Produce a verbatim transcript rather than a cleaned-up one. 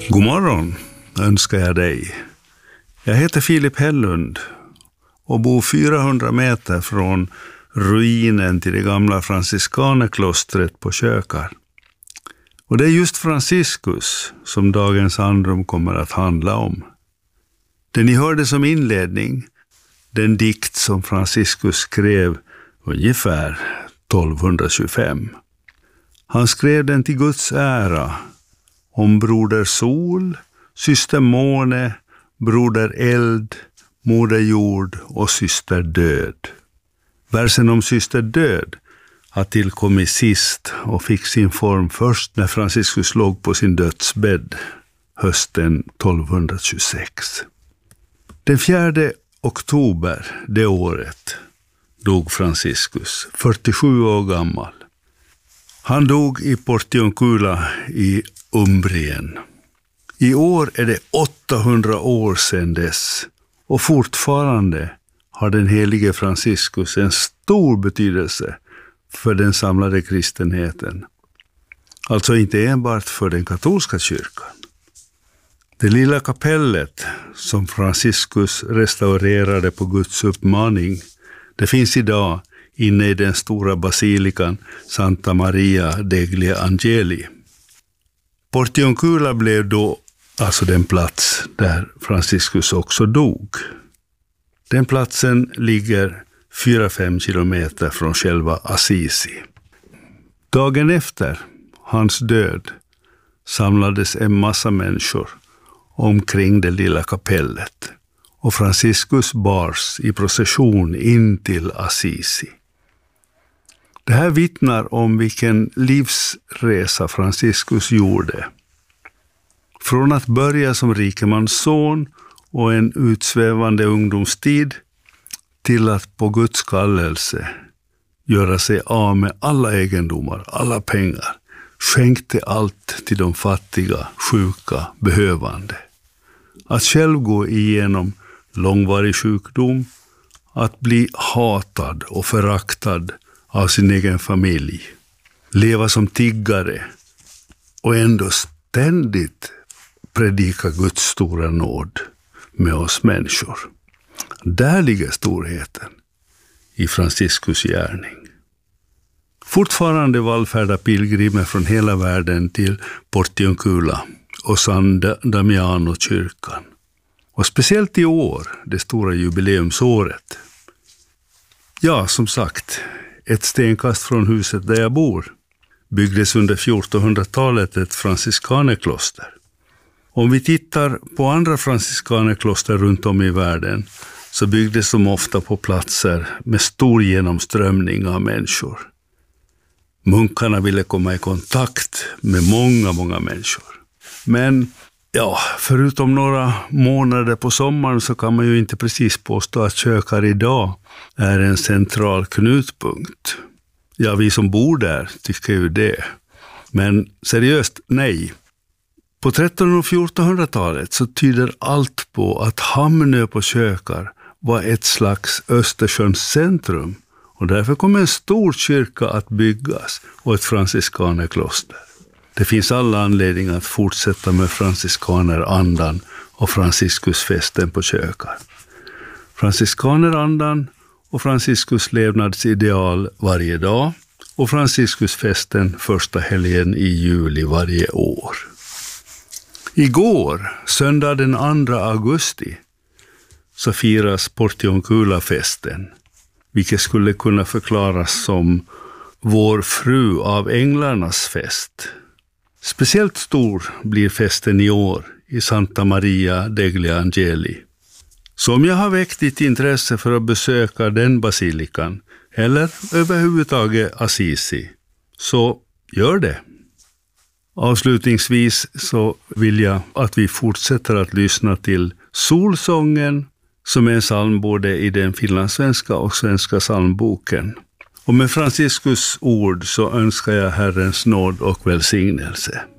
God morgon önskar jag dig. Jag heter Filip Hellund och bor fyrahundra meter från ruinen till det gamla franciskanerklostret på Kökar. Och det är just Franciscus som dagens andrum kommer att handla om. Det ni hörde som inledning, den dikt som Franciscus skrev ungefär tolvhundratjugofem. Han skrev den till Guds ära om broder sol, syster måne, broder eld, moder jord och syster död. Versen om syster död har tillkommit sist och fick sin form först när Franciscus låg på sin dödsbädd hösten tolvhundratjugosex. Den fjärde oktober det året dog Franciscus, fyrtiosju år gammal. Han dog i Portiuncula i Umbrien. I år är det åttahundra år sedan dess och fortfarande har den helige Franciscus en stor betydelse för den samlade kristenheten. Alltså inte enbart för den katolska kyrkan. Det lilla kapellet som Franciscus restaurerade på Guds uppmaning, det finns idag inne i den stora basilikan Santa Maria degli Angeli. Portiuncula blev då alltså den plats där Franciscus också dog. Den platsen ligger fyra till fem kilometer från själva Assisi. Dagen efter hans död samlades en massa människor omkring det lilla kapellet och Franciscus bars i procession in till Assisi. Det här vittnar om vilken livsresa Franciscus gjorde. Från att börja som rikemans son och en utsvävande ungdomstid till att på Guds kallelse göra sig av med alla egendomar, alla pengar, skänkte allt till de fattiga, sjuka, behövande. Att själv gå igenom långvarig sjukdom, att bli hatad och föraktad av sin egen familj, leva som tiggare och ändå ständigt predika Guds stora nåd med oss människor. Där ligger storheten i Franciscus gärning. Fortfarande vallfärdar pilgrimer från hela världen till Portiuncula och San Damiano-kyrkan. Och speciellt i år, det stora jubileumsåret. Ja, som sagt, ett stenkast från huset där jag bor byggdes under fjortonhundratalet ett franciskanerkloster. Om vi tittar på andra franciskanerkloster runt om i världen så byggdes de ofta på platser med stor genomströmning av människor. Munkarna ville komma i kontakt med många, många människor. Men ja, förutom några månader på sommaren så kan man ju inte precis påstå att Kökar idag är en central knutpunkt. Ja, vi som bor där tycker ju det. Men seriöst, nej. På trettonhundra- och fjortonhundratalet så tyder allt på att Hamnö på Kökar var ett slags Östersjöns centrum. Och därför kom en stor kyrka att byggas och ett franciskanerkloster. Det finns alla anledningar att fortsätta med franciskanerandan och Franciscusfesten på Kökar. Franciskanerandan och Franciscus levnadsideal varje dag och Franciscusfesten första helgen i juli varje år. Igår, söndag den andra augusti, så firas Portiuncula-festen, vilket skulle kunna förklaras som vår fru av änglarnas fest. Speciellt stor blir festen i år i Santa Maria degli Angeli. Så om jag har väckt ditt intresse för att besöka den basilikan eller överhuvudtaget Assisi, så gör det. Avslutningsvis så vill jag att vi fortsätter att lyssna till Solsången, som är en psalm både i den finlandssvenska och svenska psalmboken. Och med Franciscus ord så önskar jag Herrens nåd och välsignelse.